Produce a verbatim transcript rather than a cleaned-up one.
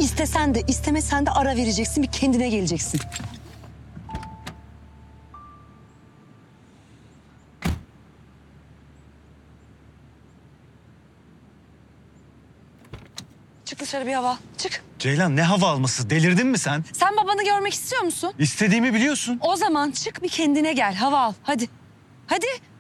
İstesen de istemesen de ara vereceksin, bir kendine geleceksin. Çık dışarı bir hava. Çık. Ceylan ne hava alması? Delirdin mi sen? Sen babanı görmek istiyor musun? İstediğimi biliyorsun. O zaman çık bir kendine gel. Hava al. Hadi. Hadi.